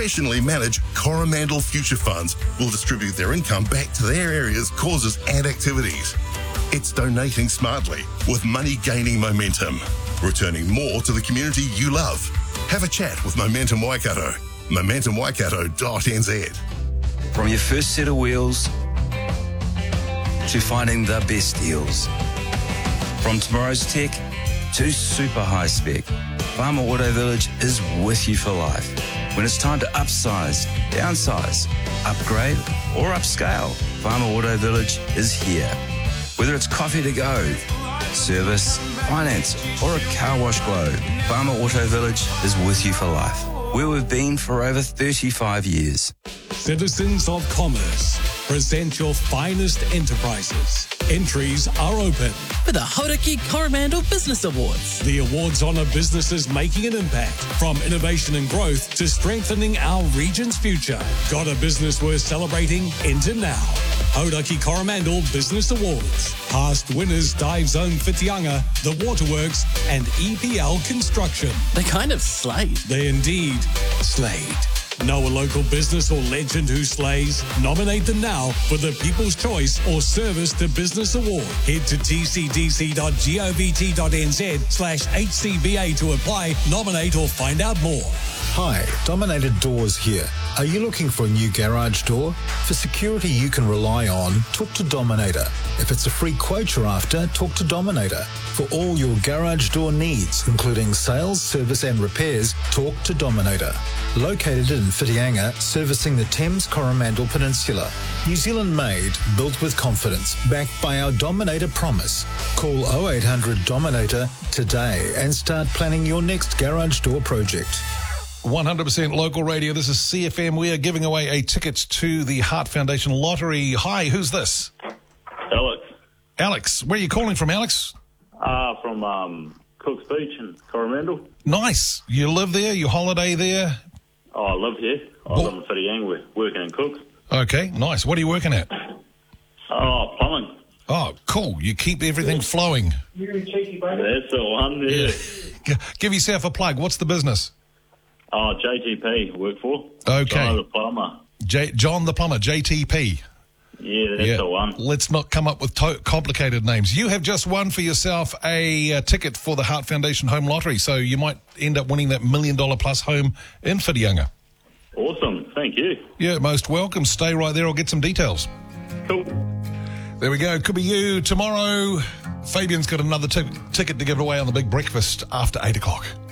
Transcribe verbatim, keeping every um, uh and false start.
professionally managed Coromandel Future Funds will distribute their income back to their area's causes and activities. It's donating smartly, with money gaining momentum, returning more to the community you love. Have a chat with Momentum Waikato. momentum waikato dot n z. From your first set of wheels to finding the best deals. From tomorrow's tech to super high spec, Farmer Auto Village is with you for life. When it's time to upsize, downsize, upgrade or upscale, Farmer Auto Village is here. Whether it's coffee to go, service, finance or a car wash glow, Farmer Auto Village is with you for life. Where we've been for over thirty-five years. Citizens of Commerce, present your finest enterprises. Entries are open for the Hauraki Coromandel Business Awards. The awards honour businesses making an impact, from innovation and growth to strengthening our region's future. Got a business worth celebrating? Enter now. Hauraki Coromandel Business Awards. Past winners Dive Zone Whitianga, The Waterworks and E P L Construction. They kind of slayed. They indeed slayed. Know a local business or legend who slays? Nominate them now for the People's Choice or Service to Business Award. Head to t c d c dot govt dot n z slash H C B A to apply, nominate or find out more. Hi, Dominated Doors here. Are you looking for a new garage door? For security you can rely on, talk to Dominator. If it's a free quote you're after, talk to Dominator. For all your garage door needs, including sales, service and repairs, talk to Dominator. Located in Whitianga, servicing the Thames Coromandel Peninsula. New Zealand made, built with confidence, backed by our Dominator promise. Call oh eight hundred Dominator today and start planning your next garage door project. one hundred percent local radio. This is C F M. We are giving away a ticket to the Heart Foundation Lottery. Hi, who's this? Alex. Alex. Where are you calling from, Alex? Uh, from um, Cook's Beach in Coromandel. Nice. You live there? You holiday there? Oh, I live here. I Oh. live in Whitianga. We're working in Cooks. Okay, nice. What are you working at? Oh, plumbing. Oh, cool. You keep everything flowing. That's the one there. G- Give yourself a plug. What's the business? Oh, J T P work for. Okay. John the plumber. J- John the Plumber, J T P. Yeah, that's the one. Let's not come up with to- complicated names. You have just won for yourself a, uh ticket for the Heart Foundation Home Lottery, so you might end up winning that million dollar plus home in Whitianga. Awesome. Thank you. Yeah, most welcome. Stay right there. I'll get some details. Cool. There we go. Could be you tomorrow. Fabian's got another t- ticket to give away on the big breakfast after eight o'clock.